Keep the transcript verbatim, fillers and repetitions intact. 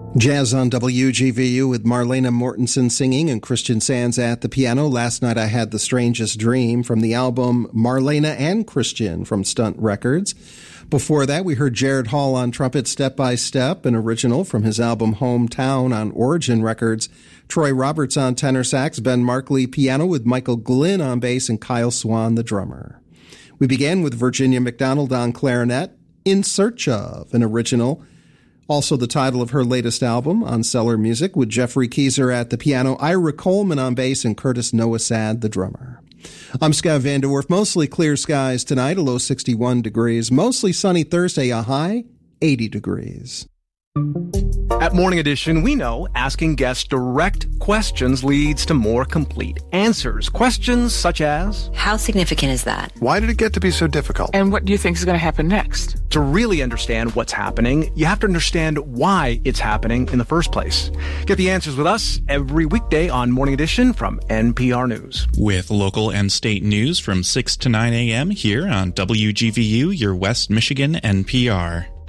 Jazz on W G V U with Marlena Mortensen singing and Christian Sands at the piano. Last night I had The Strangest Dream from the album Marlena and Christian from Stunt Records. Before that, we heard Jared Hall on trumpet, Step by Step, an original from his album Hometown on Origin Records. Troy Roberts on tenor sax, Ben Markley piano with Michael Glynn on bass, and Kyle Swan, the drummer. We began with Virginia McDonald on clarinet, In Search Of, an original. Also the title of her latest album on Cellar Music, with Jeffrey Keyser at the piano, Ira Coleman on bass, and Curtis Noasad, the drummer. I'm Scott Vanderwerf. Mostly clear skies tonight, a low sixty-one degrees. Mostly sunny Thursday, a high eighty degrees. At Morning Edition, we know asking guests direct questions leads to more complete answers. Questions such as, how significant is that? Why did it get to be so difficult? And what do you think is going to happen next? To really understand what's happening, you have to understand why it's happening in the first place. Get the answers with us every weekday on Morning Edition from N P R News. With local and state news from six to nine a.m. here on W G V U, your West Michigan N P R.